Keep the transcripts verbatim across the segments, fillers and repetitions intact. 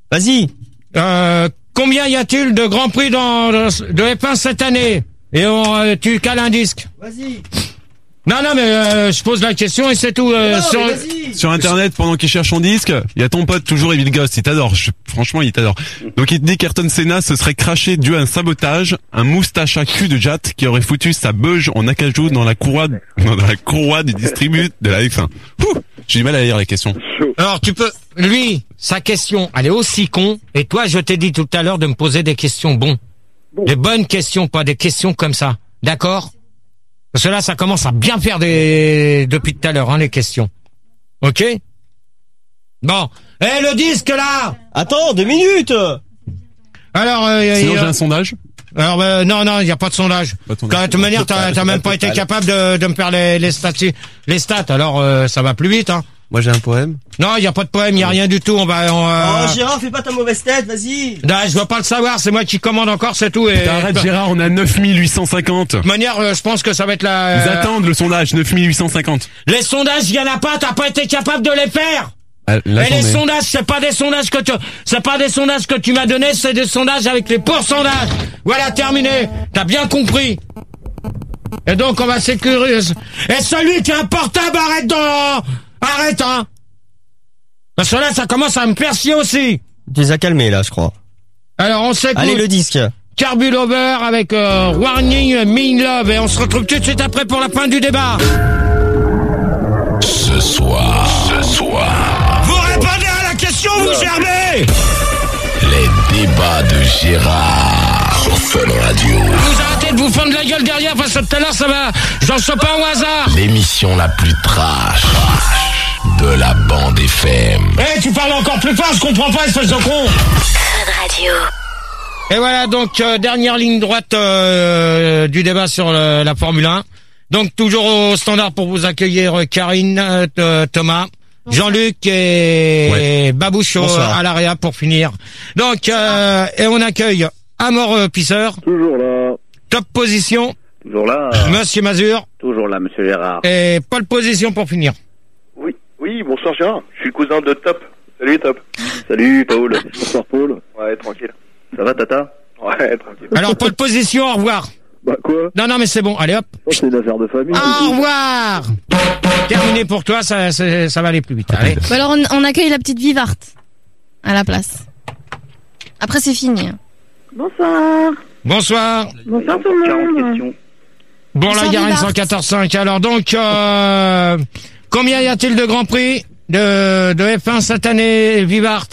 Vas-y. Euh, combien y a-t-il de Grand Prix dans, de F un cette année? Et on, euh, tu cales un disque. Vas-y. Non, non, mais euh, je pose la question et c'est tout. Euh, Non, sur... mais vas-y. Sur internet, pendant qu'il cherche son disque, il y a ton pote, toujours Evil Ghost, il t'adore, je- franchement il t'adore. Donc il te dit qu'Ayrton Senna se serait craché dû à un sabotage, un moustache à cul de Jatt qui aurait foutu sa beuge en acajou dans la courroie, dans la courroie du distribu de la F un. Ouh, j'ai du mal à lire les questions. Alors tu peux, lui, sa question, elle est aussi con. Et toi, je t'ai dit tout à l'heure de me poser des questions bon. Des bonnes questions, pas des questions comme ça. D'accord? Parce que là, ça commence à bien faire des depuis tout à l'heure, hein, les questions. Ok? Bon. Eh, le disque là! Attends, deux minutes. Alors, euh, Sinon y a- j'ai un sondage. alors euh, non, non, il y a pas de sondage. Pas de sondage. De toute manière, t'as t'as même pas été capable de, de me faire les, les stats, les stats. Alors, euh, ça va plus vite, hein. Moi j'ai un poème. Non, il y a pas de poème, il y a rien du tout. On va. On, euh... Oh, Gérard, fais pas ta mauvaise tête, vas-y. Non, je veux pas le savoir. C'est moi qui commande encore, c'est tout. Et Arrête Gérard, on a neuf mille huit cent cinquante. de toute manière, euh, je pense que ça va être la. Ils attendent le sondage, neuf mille huit cent cinquante. Les sondages, il y en a pas. T'as pas été capable de les faire. Ah, là, Et les j'en ai. sondages, c'est pas des sondages que tu, c'est pas des sondages que tu m'as donné, c'est des sondages avec les pourcentages. Voilà, terminé. T'as bien compris. Et donc, on va sécuriser. Et celui qui a un portable, arrête dans, arrête, hein. Parce que là, ça commence à me faire chier aussi. Tu les as calmés, là, je crois. Alors, on s'écoute. Allez, le disque. Carbulover avec euh, Warning Me Love. Et on se retrouve tout de suite après pour la fin du débat. Ce soir, ce soir, Vous répondez à la question, vous gerbez. les débats de Gérard sur Fun Radio. Vous arrêtez de vous fendre la gueule derrière parce que tout à l'heure ça va. J'en sais pas au hasard. L'émission la plus trash de la bande F M. Eh, tu parles encore plus fort, je comprends pas, espèce de con. Fun Radio. Et voilà, donc, euh, dernière ligne droite euh, du débat sur le- la Formule un. Donc, toujours au standard pour vous accueillir euh, Karine, euh, t- Thomas, Jean-Luc et Ouais. Babouche au- Bonsoir. à l'area pour finir. Donc, euh, et on accueille Amor euh, Pisseur, Toujours là, top position, toujours là, Monsieur Mazur, toujours là, monsieur Gérard. et pole position pour finir. Oui, oui, bonsoir Gérard, je suis le cousin de Top. Salut Top. Salut Paul. Bonsoir Paul. Ouais, tranquille. Ça va Tata? Ouais, tranquille. Alors, pole position, au revoir. Bah quoi? Non, non, mais c'est bon, allez hop. Oh, c'est une affaire de famille. Au revoir. Terminé pour toi, ça, ça, ça va aller plus vite. Allez. Bah alors on, on accueille la petite Vivarte à la place. Après c'est fini. Bonsoir. Bonsoir. Bonsoir tout le quarante monde. questions. Bon, la Bonsoir, Garenne Vivart. cent quatorze virgule cinq. Alors donc, euh, combien y a-t-il de Grand Prix de, de F un cette année, Vivart?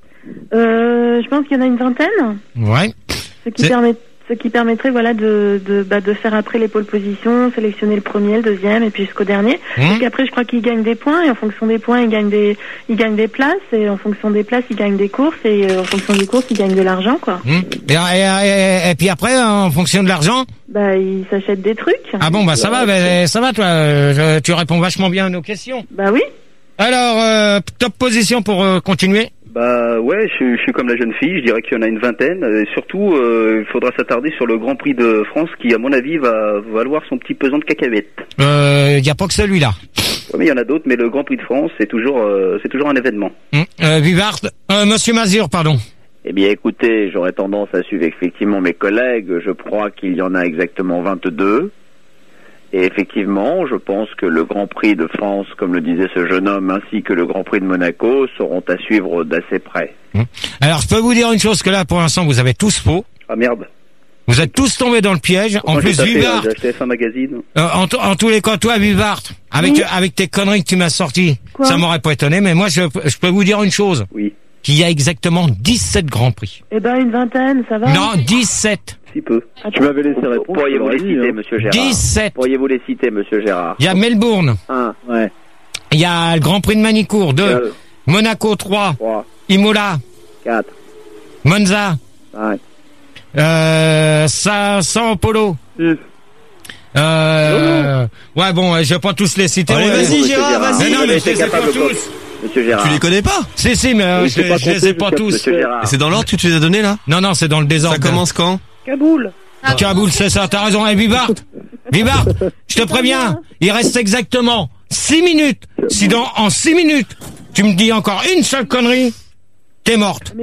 Euh, je pense qu'il y en a une vingtaine, Ouais. ce qui C'est- permet, ce qui permettrait voilà de de, bah, de faire après les pôles positions, sélectionner le premier, le deuxième et puis jusqu'au dernier. Hum. Parce qu'après je crois qu'ils gagnent des points et en fonction des points ils gagnent des ils gagnent des places et en fonction des places ils gagnent des courses et euh, en fonction des courses ils gagnent de l'argent quoi. Hum. Et, et, et- et puis après, en fonction de l'argent. Bah ils s'achètent des trucs. Ah bon, bah ça va, bah, ça va toi. euh, Tu réponds vachement bien à nos questions. Bah oui. Alors, euh, top position pour euh, continuer. Bah ouais, je, je suis comme la jeune fille, je dirais qu'il y en a une vingtaine. Et surtout, euh, il faudra s'attarder sur le Grand Prix de France qui, à mon avis, va valoir son petit pesant de cacahuètes. Euh, y a pas que celui-là. Ouais, mais il y en a d'autres, mais le Grand Prix de France, c'est toujours, euh, c'est toujours un événement. Hum. Euh, Vivart, euh, Monsieur Mazur, pardon. Eh bien, écoutez, j'aurais tendance à suivre effectivement mes collègues. Je crois qu'il y en a exactement vingt-deux. Et effectivement, je pense que le Grand Prix de France, comme le disait ce jeune homme, ainsi que le Grand Prix de Monaco, seront à suivre d'assez près. Alors, je peux vous dire une chose, que là, pour l'instant, vous avez tous faux. Ah merde. Vous êtes tous tombés dans le piège. En Moi, plus, j'ai tapé, Vivart, euh, J'ai acheté F un magazine. euh, en, t- en tous les cas, toi, Vivart, avec, Oui. avec tes conneries que tu m'as sorties, Quoi ça m'aurait pas étonné, mais moi, je, je peux vous dire une chose. Oui. Qu'il y a exactement dix-sept Grands Prix. Eh ben une vingtaine, ça va. Non, dix-sept. Si peu. Attends. Tu m'avais laissé répondre. Pourriez-vous les citer, monsieur Gérard dix-sept. Pourriez-vous les citer, monsieur Gérard Il y a Melbourne. Un, Ouais. Il y a le Grand Prix de Manicourt. Deux. Deux. Monaco, trois. Trois. Imola. Quatre. Monza. Cinq. Euh, Sa- Sao Paulo. Six. Euh, ouais, bon, je vais pas tous les citer. Allez, Ouais, vas-y, Monsieur Gérard, Gérard. Mais vas-y. non, mais je J'étais les ai pas capable de tous. Monsieur Gérard. Tu les connais pas? Si, si, mais euh, Oui, je, c'est pas je les ai compté pas jusqu'à tous. Monsieur Gérard. Et c'est dans l'ordre que tu les as donnés là? Non, non, c'est dans le désordre. Ça commence quand? Kaboul. Kaboul, c'est ça, t'as raison. Et Vivart, Vivart, je te préviens, il reste exactement six minutes. Si dans, en six minutes, tu me dis encore une seule connerie, t'es morte.